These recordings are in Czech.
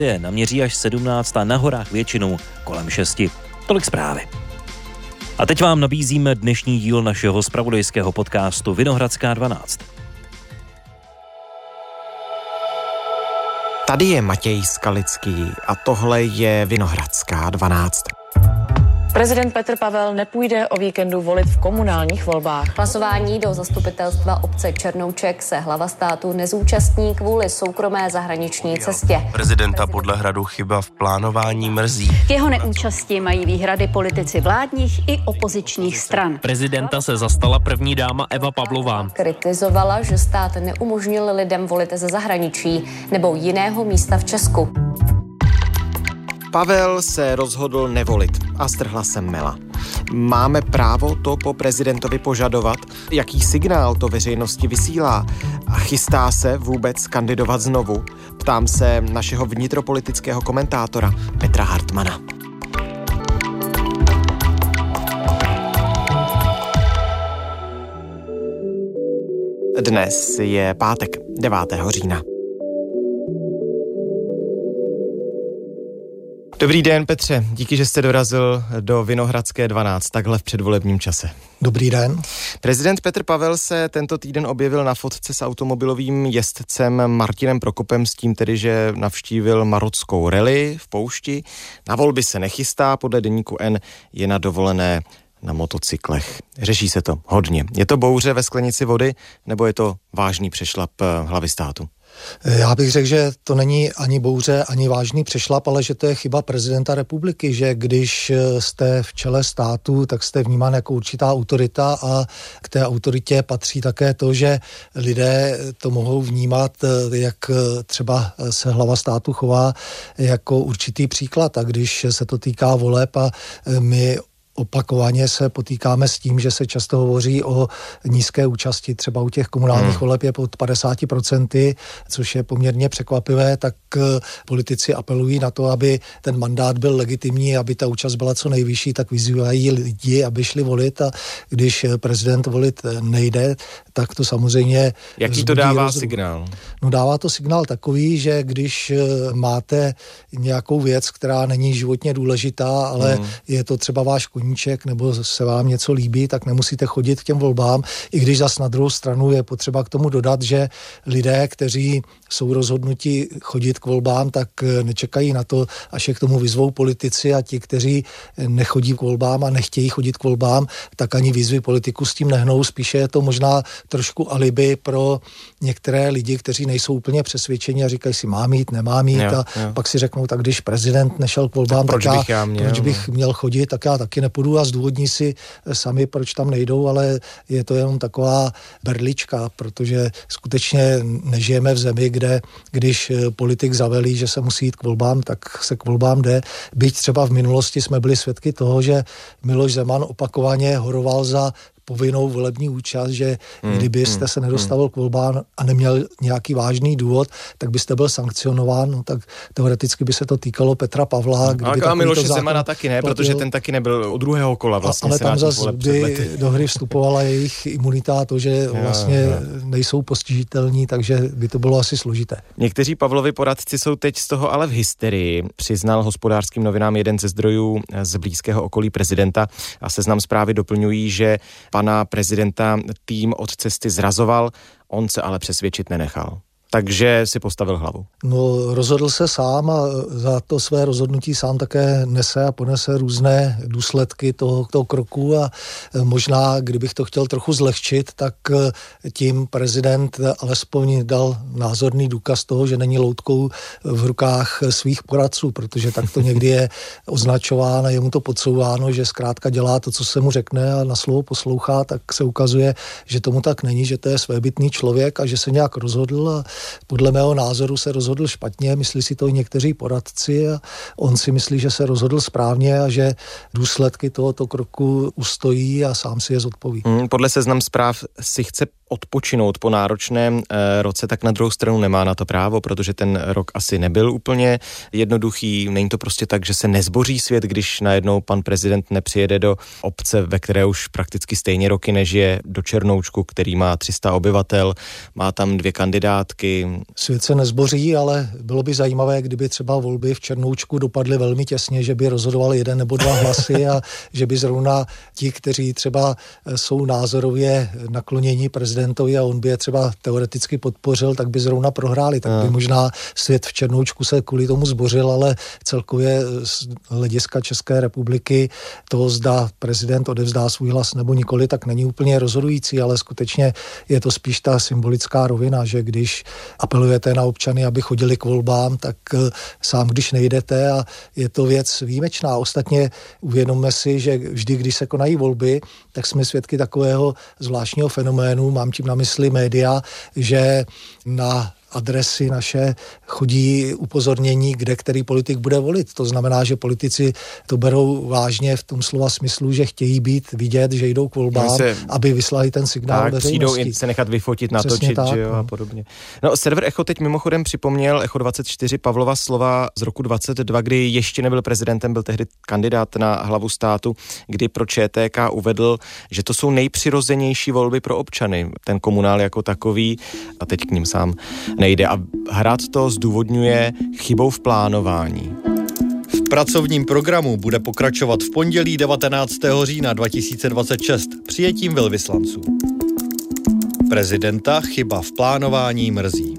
je naměří až 17 a na horách většinou kolem 6. Tolik zprávy. A teď vám nabízíme dnešní díl našeho zpravodajského podcastu Vinohradská 12. Tady je Matěj Skalický a tohle je Vinohradská 12. Prezident Petr Pavel nepůjde o víkendu volit v komunálních volbách. Hlasování do zastupitelstva obce Černouček se hlava státu nezúčastní kvůli soukromé zahraniční cestě. Prezidenta podle Hradu chyba v plánování mrzí. K jeho neúčasti mají výhrady politici vládních i opozičních stran. Prezidenta se zastala první dáma Eva Pavlová. Kritizovala, že stát neumožnil lidem volit ze zahraničí nebo jiného místa v Česku. Pavel se rozhodl nevolit a strhla se mela. Máme právo to po prezidentovi požadovat? Jaký signál to veřejnosti vysílá? A chystá se vůbec kandidovat znovu? Ptám se našeho vnitropolitického komentátora Petra Hartmana. Dnes je pátek, 9. října. Dobrý den, Petře. Díky, že jste dorazil do Vinohradské 12 takhle v předvolebním čase. Dobrý den. Prezident Petr Pavel se tento týden objevil na fotce s automobilovým jezdcem Martinem Prokopem s tím tedy, že navštívil marotskou rally v poušti. Na volby se nechystá, podle deníku N je na dovolené na motocyklech. Řeší se to hodně. Je to bouře ve sklenici vody, nebo je to vážný přešlap hlavy státu? Já bych řekl, že to není ani bouře, ani vážný přešlap, ale že to je chyba prezidenta republiky, že když jste v čele státu, tak jste vnímán jako určitá autorita a k té autoritě patří také to, že lidé to mohou vnímat, jak třeba se hlava státu chová jako určitý příklad. A když se to týká voleb a my opakovaně se potýkáme s tím, že se často hovoří o nízké účasti, třeba u těch komunálních voleb je pod 50%, což je poměrně překvapivé, tak politici apelují na to, aby ten mandát byl legitimní, aby ta účast byla co nejvyšší, tak vyzývají lidi, aby šli volit a když prezident volit nejde, tak to samozřejmě... Jaký to dává signál? No dává to signál takový, že když máte nějakou věc, která není životně důležitá, ale je to třeba váš koníček, nebo se vám něco líbí, tak nemusíte chodit k těm volbám, i když zas na druhou stranu je potřeba k tomu dodat, že lidé, kteří jsou rozhodnuti chodit k volbám, tak nečekají na to, až je k tomu vyzvou politici a ti, kteří nechodí k volbám a nechtějí chodit k volbám, tak ani výzvy politiku s tím nehnou. Spíše je to možná trošku alibi pro některé lidi, kteří nejsou úplně přesvědčeni a říkají si, mám jít, nemám jít a pak si řeknou, tak když prezident nešel k volbám, tak proč bych měl chodit, tak já taky nepůjdu a zdůvodní si sami, proč tam nejdou, ale je to jenom taková berlička, protože skutečně nežijeme v zemi, kde když politik zavelí, že se musí jít k volbám, tak se k volbám jde. Byť třeba v minulosti jsme byli svědky toho, že Miloš Zeman opakovaně horoval za povinnou volební účast, že kdybyste se nedostavil k volbám a neměl nějaký vážný důvod, tak byste byl sankcionován, no, tak teoreticky by se to týkalo Petra Pavla. A Miloše Zemana taky ne, protože ten taky nebyl od druhého kola vlastně. Ale tam zase do hry vstupovala jejich imunita, to, že vlastně nejsou postižitelní, takže by to bylo asi složité. Někteří Pavlovi poradci jsou teď z toho ale v hysterii, přiznal Hospodářským novinám jeden ze zdrojů z blízkého okolí prezidenta a Seznam Zprávy doplňují, že pana prezidenta tým od cesty zrazoval, on se ale přesvědčit nenechal. Takže si postavil hlavu. No, rozhodl se sám a za to své rozhodnutí sám také nese a ponese různé důsledky toho kroku a možná, kdybych to chtěl trochu zlehčit, tak tím prezident alespoň dal názorný důkaz toho, že není loutkou v rukách svých poradců, protože tak to někdy je označováno, je mu to podsouváno, že zkrátka dělá to, co se mu řekne a na slovo poslouchá, tak se ukazuje, že tomu tak není, že to je svébytný člověk a že se nějak rozhodl a podle mého názoru se rozhodl špatně, myslí si to i někteří poradci a on si myslí, že se rozhodl správně a že důsledky tohoto kroku ustojí a sám si je zodpoví. Podle Seznam Zpráv si chce odpočinout po náročném roce, tak na druhou stranu nemá na to právo, protože ten rok asi nebyl úplně jednoduchý. Není to prostě tak, že se nezboří svět, když najednou pan prezident nepřijede do obce, ve které už prakticky stejně roky nežije, do Černoučku, který má 300 obyvatel, má tam 2 kandidátky. Svět se nezboří, ale bylo by zajímavé, kdyby třeba volby v Černoučku dopadly velmi těsně, že by rozhodoval 1 nebo 2 hlasy a že by zrovna ti, kteří třeba jsou názorově naklonění prezidentovi a on by je třeba teoreticky podpořil, tak by zrovna prohráli. Tak by možná svět v Černoučku se kvůli tomu zbořil, ale celkově z hlediska České republiky to, zda prezident odevzdá svůj hlas nebo nikoli, tak není úplně rozhodující, ale skutečně je to spíš ta symbolická rovina, že když apelujete na občany, aby chodili k volbám, tak sám když nejdete a je to věc výjimečná. Ostatně uvědomme si, že vždy, když se konají volby, tak jsme svědky takového zvláštního fenoménu, mám tím na mysli média, že na adresy naše chodí upozornění, kde který politik bude volit. To znamená, že politici to berou vážně v tom slova smyslu, že chtějí být vidět, že jdou k volbám, aby vyslali ten signál tak, veřejnosti. Přijdou se nechat vyfotit, natočit, že jo, a podobně. No, server Echo teď mimochodem připomněl Echo24 Pavlova slova z roku 22, kdy ještě nebyl prezidentem, byl tehdy kandidát na hlavu státu, kdy pro ČTK uvedl, že to jsou nejpřirozenější volby pro občany. Ten komunál jako takový, a teď k ním sám nejde. A Hrad to zdůvodňuje chybou v plánování. V pracovním programu bude pokračovat v pondělí 19. října 2026 přijetím velvyslanců. Prezidenta chyba v plánování mrzí.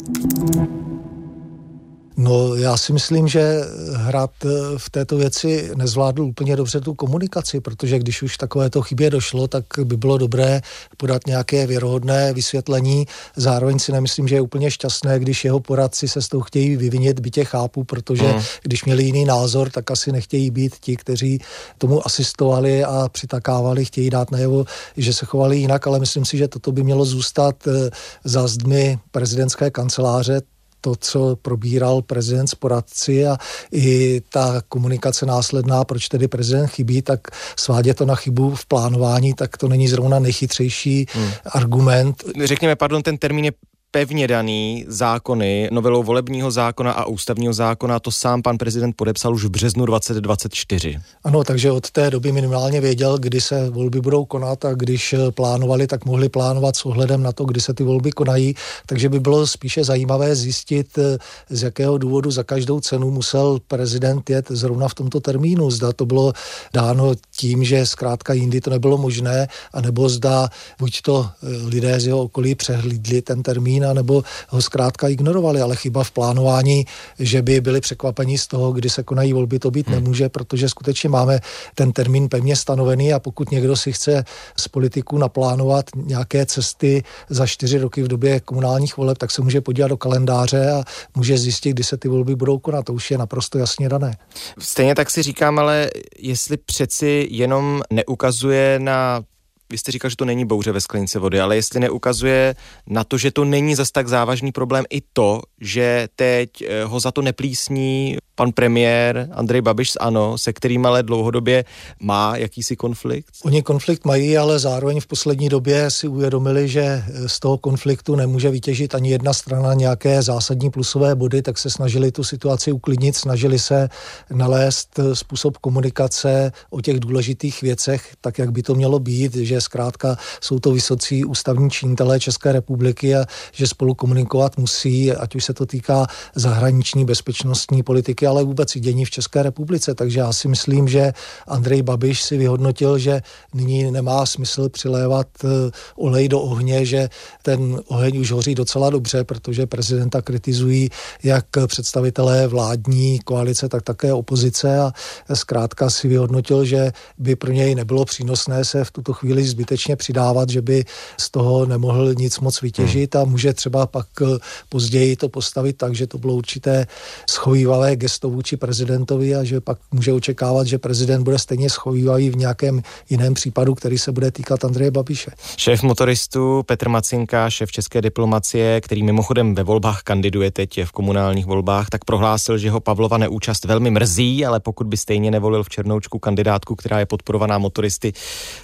No, já si myslím, že Hrad v této věci nezvládl úplně dobře tu komunikaci, protože když už takovéto chybě došlo, tak by bylo dobré podat nějaké věrohodné vysvětlení. Zároveň si nemyslím, že je úplně šťastné, když jeho poradci se z toho chtějí vyvinit, bytě chápu, protože když měli jiný názor, tak asi nechtějí být ti, kteří tomu asistovali a přitakávali, chtějí dát najevo, že se chovali jinak, ale myslím si, že toto by mělo zůstat za zdmi prezidentské kanceláře. To, co probíral prezident s poradci a i ta komunikace následná, proč tedy prezident chybí, tak svádět to na chybu v plánování, tak to není zrovna nejchytřejší argument. Řekněme, ten termín je pevně daný zákony, novelou volebního zákona a ústavního zákona, to sám pan prezident podepsal už v březnu 2024. Ano, takže od té doby minimálně věděl, kdy se volby budou konat a když plánovali, tak mohli plánovat s ohledem na to, kdy se ty volby konají, takže by bylo spíše zajímavé zjistit, z jakého důvodu za každou cenu musel prezident jet zrovna v tomto termínu. Zda to bylo dáno tím, že zkrátka jindy to nebylo možné, anebo zda buď to lidé z jeho okolí přehlídli ten termín, nebo ho zkrátka ignorovali, ale chyba v plánování, že by byli překvapení z toho, kdy se konají volby, to být nemůže, protože skutečně máme ten termín pevně stanovený a pokud někdo si chce z politiků naplánovat nějaké cesty za 4 roky v době komunálních voleb, tak se může podívat do kalendáře a může zjistit, kdy se ty volby budou konat. To už je naprosto jasně dané. Stejně tak si říkám, ale jestli přeci jenom neukazuje na... Vy jste říkal, že to není bouře ve sklenici vody, ale jestli neukazuje na to, že to není zas tak závažný problém i to, že teď ho za to neplísní pan premiér Andrej Babiš z ANO, se kterým ale dlouhodobě má jakýsi konflikt? Oni konflikt mají, ale zároveň v poslední době si uvědomili, že z toho konfliktu nemůže vytěžit ani jedna strana nějaké zásadní plusové body, tak se snažili tu situaci uklidnit, snažili se nalézt způsob komunikace o těch důležitých věcech, tak jak by to mělo být, že zkrátka jsou to vysocí ústavní činitelé České republiky a že spolu komunikovat musí, ať už se to týká zahraniční bezpečnostní politiky, ale vůbec i dění v České republice. Takže já si myslím, že Andrej Babiš si vyhodnotil, že nyní nemá smysl přilévat olej do ohně, že ten oheň už hoří docela dobře, protože prezidenta kritizují jak představitelé vládní koalice, tak také opozice a zkrátka si vyhodnotil, že by pro něj nebylo přínosné se v tuto chvíli zbytečně přidávat, že by z toho nemohl nic moc vytěžit a může třeba pak později to postavit tak, že to bylo určité schovývavé gesto vůči prezidentovi a že pak může očekávat, že prezident bude stejně schovývavý v nějakém jiném případu, který se bude týkat Andreje Babiše. Šéf motoristů Petr Macinka, šéf české diplomacie, který mimochodem ve volbách kandiduje teď v komunálních volbách, tak prohlásil, že ho Pavlova neúčast velmi mrzí, ale pokud by stejně nevolil v Černoučku kandidátku, která je podporovaná motoristy,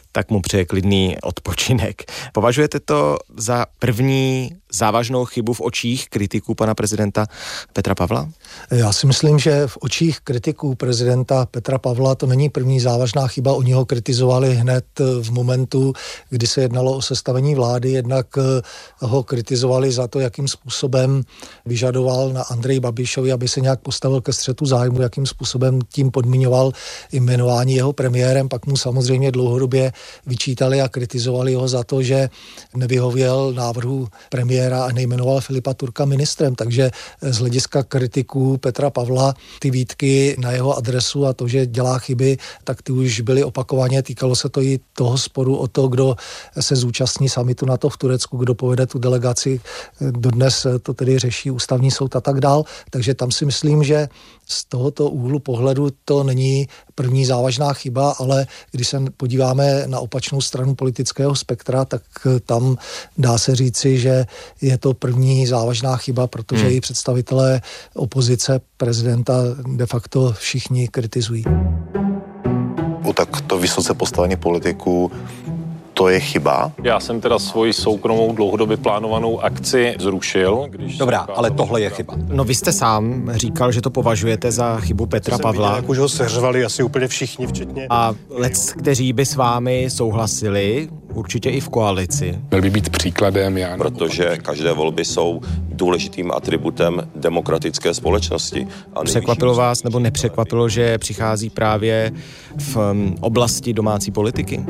tak mu přeje klidný odpočinek. Považujete to za první závažnou chybu v očích kritiků pana prezidenta Petra Pavla? Já si myslím, že v očích kritiků prezidenta Petra Pavla to není první závažná chyba. Oni ho kritizovali hned v momentu, kdy se jednalo o sestavení vlády. Jednak ho kritizovali za to, jakým způsobem vyžadoval na Andreji Babišovi, aby se nějak postavil ke střetu zájmu, jakým způsobem tím podmiňoval jmenování jeho premiérem. Pak mu samozřejmě dlouhodobě vyčítali a kritizovali ho za to, že nevyhověl návrhu premiéra a nejmenoval Filipa Turka ministrem. Takže z hlediska kritiků Petra Pavla ty výtky na jeho adresu a to, že dělá chyby, tak ty už byly opakovaně. Týkalo se to i toho sporu o to, kdo se zúčastní summitu NATO v Turecku, kdo povede tu delegaci. Dodnes to tedy řeší ústavní soud a tak dál. Takže tam si myslím, že z tohoto úhlu pohledu to není první závažná chyba, ale když se podíváme na opačnou stranu politického spektra, tak tam dá se říci, že je to první závažná chyba, protože i představitelé opozice prezidenta de facto všichni kritizují. U takto vysoce postavených politiků to je chyba. Já jsem teda svoji soukromou dlouhodobě plánovanou akci zrušil. Dobrá, ale tohle je chyba. No vy jste sám říkal, že to považujete za chybu Petra Pavla. Jak už ho seřvali asi úplně všichni, včetně... A kteří by s vámi souhlasili, určitě i v koalici. Měl by být příkladem, protože každé volby jsou důležitým atributem demokratické společnosti. Překvapilo vás nebo nepřekvapilo, že přichází právě v oblasti domácí politiky?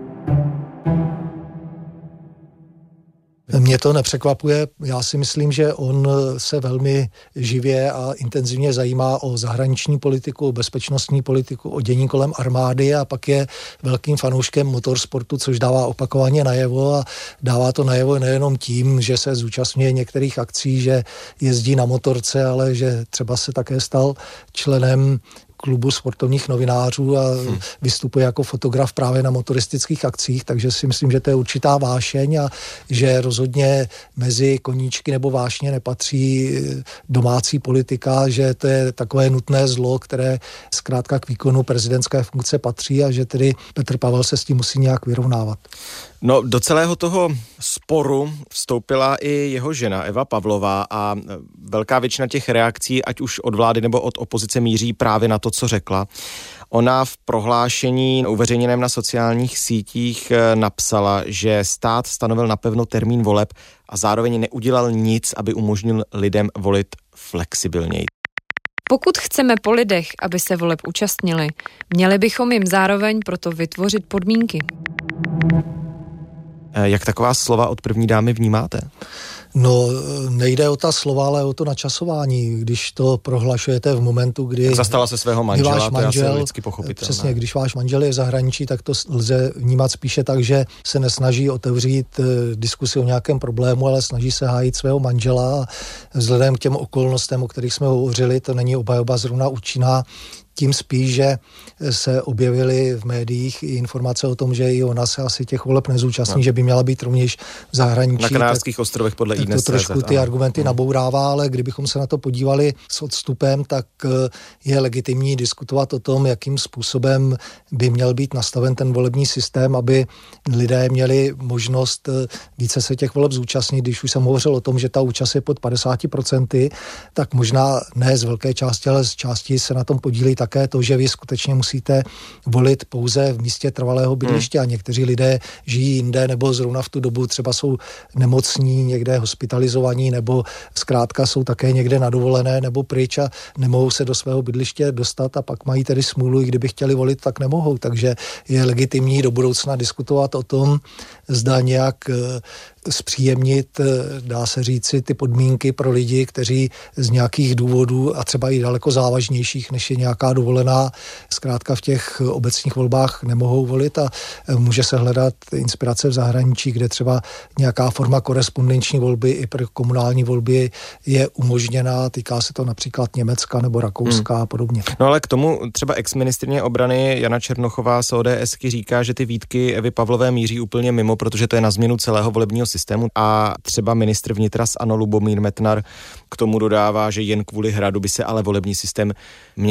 Mě to nepřekvapuje. Já si myslím, že on se velmi živě a intenzivně zajímá o zahraniční politiku, o bezpečnostní politiku, o dění kolem armády a pak je velkým fanouškem motorsportu, což dává opakovaně najevo a dává to najevo nejenom tím, že se zúčastňuje některých akcí, že jezdí na motorce, ale že třeba se také stal členem klubu sportovních novinářů a vystupuje jako fotograf právě na motoristických akcích, takže si myslím, že to je určitá vášeň a že rozhodně mezi koníčky nebo vášně nepatří domácí politika, že to je takové nutné zlo, které zkrátka k výkonu prezidentské funkce patří a že tedy Petr Pavel se s tím musí nějak vyrovnávat. No, do celého toho sporu vstoupila i jeho žena Eva Pavlová a velká většina těch reakcí, ať už od vlády nebo od opozice, míří právě na to, co řekla. Ona v prohlášení uveřejněném na sociálních sítích napsala, že stát stanovil napevno termín voleb a zároveň neudělal nic, aby umožnil lidem volit flexibilněji. Pokud chceme po lidech, aby se voleb účastnili, měli bychom jim zároveň proto vytvořit podmínky. Jak taková slova od první dámy vnímáte? No, nejde o ta slova, ale o to načasování. Když to prohlašujete v momentu, kdy... Zastala se svého manžela, to je asi lidsky pochopitelné. Přesně, když váš manžel je v zahraničí, tak to lze vnímat spíše tak, že se nesnaží otevřít diskusi o nějakém problému, ale snaží se hájit svého manžela. Vzhledem k těm okolnostem, o kterých jsme hovořili, to není obhajoba zrovna účinná. Tím spíš, že se objevily v médiích i informace o tom, že i ona se asi těch voleb nezúčastní, že by měla být rovněž v zahraničí. Na Kanárských ostrovech podle iDnes.cz. To trošku ty argumenty nabourává, ale kdybychom se na to podívali s odstupem, tak je legitimní diskutovat o tom, jakým způsobem by měl být nastaven ten volební systém, aby lidé měli možnost více se těch voleb zúčastnit. Když už jsem hovořil o tom, že ta účast je pod 50%, tak možná ne z velké části, ale z části se na tom podílí také to, že vy skutečně musíte volit pouze v místě trvalého bydliště a někteří lidé žijí jinde nebo zrovna v tu dobu třeba jsou nemocní, někde hospitalizovaní nebo zkrátka jsou také někde na dovolené nebo pryč a nemohou se do svého bydliště dostat a pak mají tedy smůlu, i kdyby chtěli volit, tak nemohou. Takže je legitimní do budoucna diskutovat o tom, zda nějak zpříjemnit, dá se říci, ty podmínky pro lidi, kteří z nějakých důvodů a třeba i daleko závažnějších, než je nějaká dovolená, zkrátka v těch obecních volbách nemohou volit a může se hledat inspirace v zahraničí, kde třeba nějaká forma korespondenční volby i pro komunální volby je umožněná, týká se to například Německa nebo Rakouska a podobně. No ale k tomu třeba exministryně obrany Jana Černochová z ODSky říká, že ty výtky Evy Pavlové míří úplně mimo, protože to je na změnu celého volebního systému a třeba ministr vnitra z ANO Lubomír Metnar k tomu dodává, že jen kvůli Hradu by se ale volební systém měnit neměl.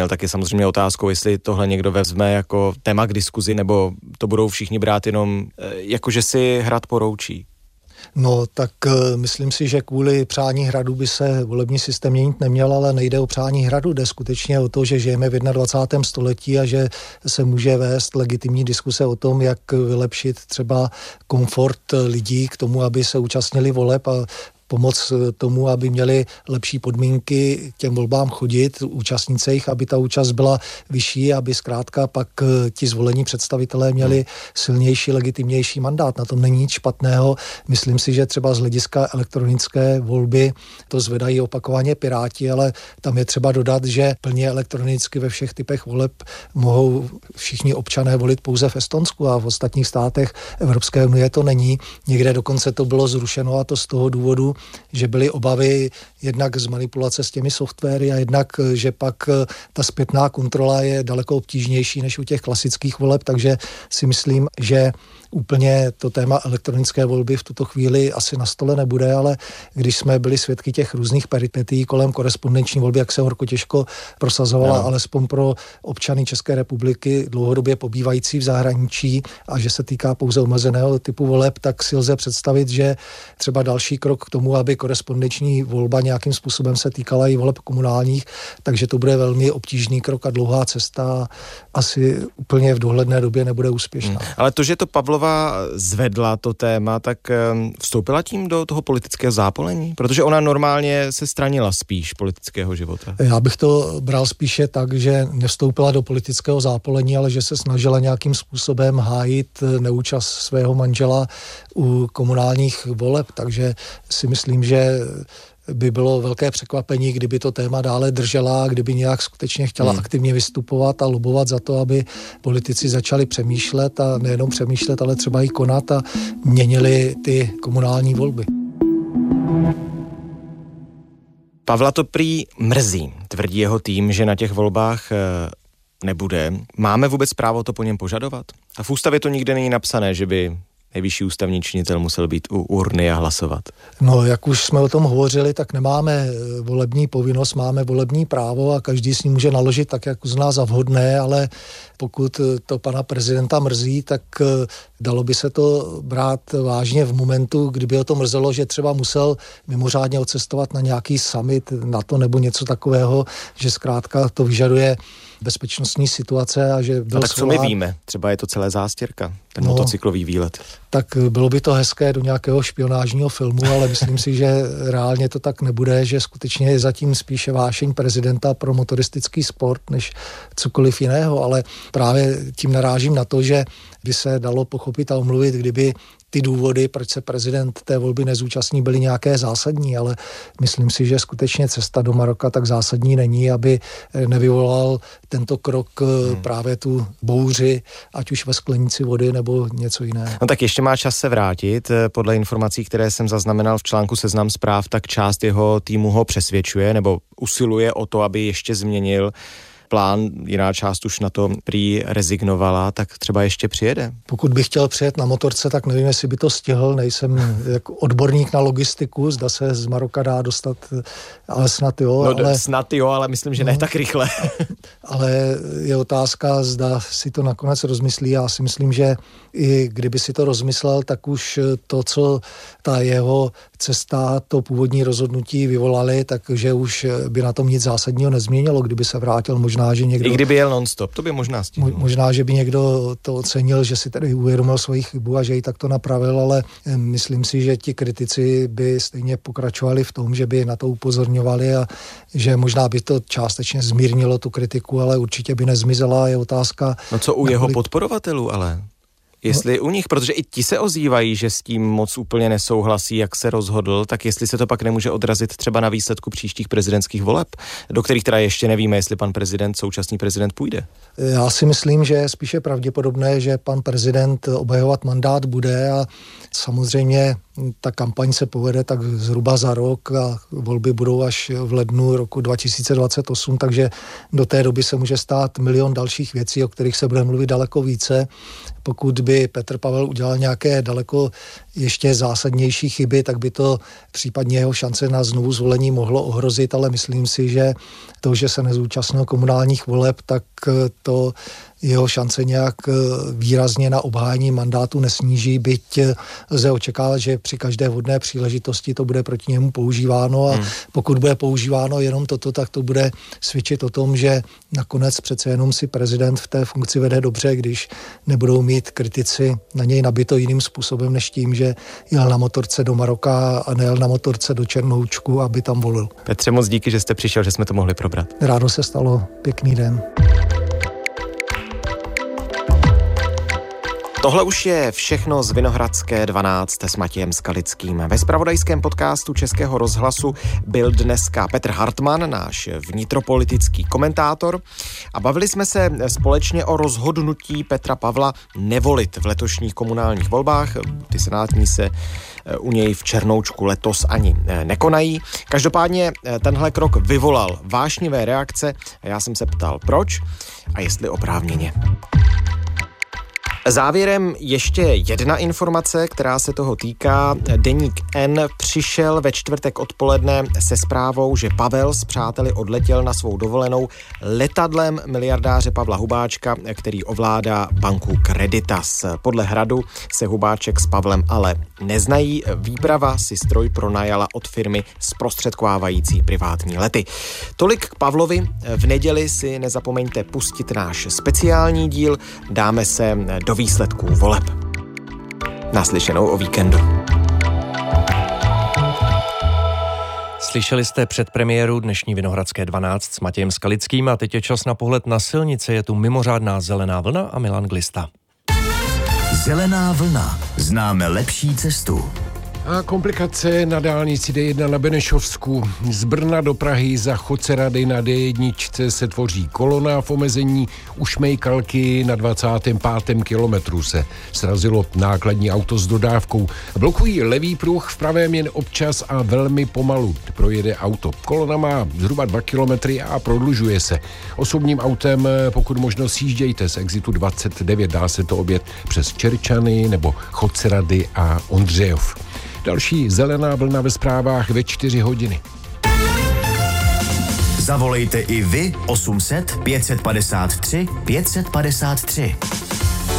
zmínil, tak je samozřejmě otázkou, jestli tohle někdo vezme jako téma k diskuzi, nebo to budou všichni brát jenom jakože si Hrad poroučí. No, tak myslím si, že kvůli přání Hradu by se volební systém měnit neměl, ale nejde o přání Hradu, jde skutečně o to, že žijeme v 21. století a že se může vést legitimní diskuse o tom, jak vylepšit třeba komfort lidí k tomu, aby se účastnili voleb a pomoc tomu, aby měli lepší podmínky těm volbám chodit, účastnit se jich, aby ta účast byla vyšší, aby zkrátka pak ti zvolení představitelé měli silnější, legitimnější mandát. Na tom není nic špatného. Myslím si, že třeba z hlediska elektronické volby to zvedají opakovaně Piráti, ale tam je třeba dodat, že plně elektronicky ve všech typech voleb mohou všichni občané volit pouze v Estonsku a v ostatních státech Evropské unie to není. Někde dokonce to bylo zrušeno a to z toho důvodu, že byly obavy jednak z manipulace s těmi softwary a jednak, že pak ta zpětná kontrola je daleko obtížnější než u těch klasických voleb, takže si myslím, že úplně to téma elektronické volby v tuto chvíli asi na stole nebude, ale když jsme byli svědky těch různých peripetí kolem korespondenční volby, jak se horko těžko prosazovala, alespoň pro občany České republiky dlouhodobě pobývající v zahraničí a že se týká pouze omezeného typu voleb, tak si lze představit, že třeba další krok k tomu, aby korespondenční volba nějakým způsobem se týkala i voleb komunálních, takže to bude velmi obtížný krok a dlouhá cesta asi úplně v dohledné době nebude úspěšná. Ale to, že to Pavlova zvedla to téma, tak vstoupila tím do toho politického zápolení? Protože ona normálně se stranila spíš politického života. Já bych to bral spíše tak, že nevstoupila do politického zápolení, ale že se snažila nějakým způsobem hájit neúčast svého manžela u komunálních voleb, takže si myslím, že by bylo velké překvapení, kdyby to téma dále držela, kdyby nějak skutečně chtěla aktivně vystupovat a lobovat za to, aby politici začali přemýšlet a nejenom přemýšlet, ale třeba i konat a měnili ty komunální volby. Pavla to prý mrzí, tvrdí jeho tým, že na těch volbách nebude. Máme vůbec právo to po něm požadovat? A v ústavě to nikde není napsané, že by nejvyšší ústavní činitel musel být u urny a hlasovat. No, jak už jsme o tom hovořili, tak nemáme volební povinnost, máme volební právo a každý s ním může naložit tak, jak uzná za vhodné, ale pokud to pana prezidenta mrzí, tak dalo by se to brát vážně v momentu, kdyby ho to mrzelo, že třeba musel mimořádně odcestovat na nějaký summit NATO nebo něco takového, že zkrátka to vyžaduje bezpečnostní situace a že byl tak co my víme? Třeba je to celé zástěrka, ten motocyklový výlet. Tak bylo by to hezké do nějakého špionážního filmu, ale myslím si, že reálně to tak nebude, že skutečně je zatím spíše vášeň prezidenta pro motoristický sport, než cokoliv jiného, ale právě tím narážím na to, že by se dalo pochopit a omluvit, kdyby ty důvody, proč se prezident té volby nezúčastní, byly nějaké zásadní, ale myslím si, že skutečně cesta do Maroka tak zásadní není, aby nevyvolal tento krok právě tu bouři, ať už ve sklenici vody nebo něco jiného. No tak ještě má čas se vrátit. Podle informací, které jsem zaznamenal v článku Seznam Zpráv, tak část jeho týmu ho přesvědčuje nebo usiluje o to, aby ještě změnil plán, jiná část už na to prý rezignovala, tak třeba ještě přijede. Pokud bych chtěl přijet na motorce, tak nevím, jestli by to stihl, nejsem jako odborník na logistiku, zda se z Maroka dá dostat, ale snad jo. No ale snad jo, ale myslím, že ne tak rychle. Ale je otázka, zda si to nakonec rozmyslí. Já si myslím, že i kdyby si to rozmyslel, tak už to, co ta jeho cesta, to původní rozhodnutí vyvolali, takže už by na tom nic zásadního nezměnilo, kdyby se vrátil. Možná, že někdo... I kdyby jel non-stop, to by možná stihl. Možná, že by někdo to ocenil, že si tady uvědomil svoji chybu a že ji takto napravil, ale myslím si, že ti kritici by stejně pokračovali v tom, že by na to upozorňovali a že možná by to částečně zmírnilo tu kritiku, ale určitě by nezmizela. Je otázka... No co u jeho podporovatelů ale? Jestli u nich, protože i ti se ozývají, že s tím moc úplně nesouhlasí, jak se rozhodl, tak jestli se to pak nemůže odrazit třeba na výsledku příštích prezidentských voleb, do kterých teda ještě nevíme, jestli pan prezident, současný prezident půjde. Já si myslím, že je spíše pravděpodobné, že pan prezident obhajovat mandát bude a samozřejmě ta kampaň se povede tak zhruba za rok a volby budou až v lednu roku 2028, takže do té doby se může stát milion dalších věcí, o kterých se bude mluvit daleko více. Pokud by Petr Pavel udělal nějaké daleko ještě zásadnější chyby, tak by to případně jeho šance na znovu zvolení mohlo ohrozit, ale myslím si, že to, že se nezúčastnil komunálních voleb, tak to jeho šance nějak výrazně na obhájení mandátu nesníží, byť lze očekávat, že při každé vhodné příležitosti to bude proti němu používáno a pokud bude používáno jenom toto, tak to bude svědčit o tom, že nakonec přece jenom si prezident v té funkci vede dobře, když nebudou mít kritici na něj nabito jiným způsobem, než tím, že jel na motorce do Maroka a nejel na motorce do Černoučku, aby tam volil. Petře, moc díky, že jste přišel, že jsme to mohli probrat. Rádo se stalo, pěkný den. Tohle už je všechno z Vinohradské 12 s Matějem Skalickým. Ve zpravodajském podcastu Českého rozhlasu byl dneska Petr Hartman, náš vnitropolitický komentátor, a bavili jsme se společně o rozhodnutí Petra Pavla nevolit v letošních komunálních volbách. Ty senátní se u něj v Černoučku letos ani nekonají. Každopádně tenhle krok vyvolal vášnivé reakce a já jsem se ptal, proč a jestli oprávněně. Závěrem ještě jedna informace, která se toho týká. Deník N přišel ve čtvrtek odpoledne se zprávou, že Pavel s přáteli odletěl na svou dovolenou letadlem miliardáře Pavla Hubáčka, který ovládá banku Creditas. Podle Hradu se Hubáček s Pavlem ale neznají. Výprava si stroj pronajala od firmy zprostředkovávající privátní lety. Tolik k Pavlovi. V neděli si nezapomeňte pustit náš speciální díl. Dáme se do výsledků voleb. Naslyšenou o víkendu. Slyšeli jste předpremiéru dnešní Vinohradské 12 s Matějem Skalickým a teď je čas na pohled na silnice. Je tu mimořádná zelená vlna a Milan Glista. Zelená vlna. Známe lepší cestu. A komplikace na dálnici D1 na Benešovsku. Z Brna do Prahy za Chocerady na D1 se tvoří kolona v omezení u Šmejkalky. Na 25. kilometru se srazilo nákladní auto s dodávkou. Blokují levý pruh, v pravém jen občas a velmi pomalu projede auto. Kolona má zhruba 2 kilometry a prodlužuje se. Osobním autem pokud možno sjíždějte z exitu 29. Dá se to objet přes Čerčany nebo Chocerady a Ondřejov. Další zelená vlna ve zprávách ve 4 hodiny. Zavolejte i vy 800 553 553.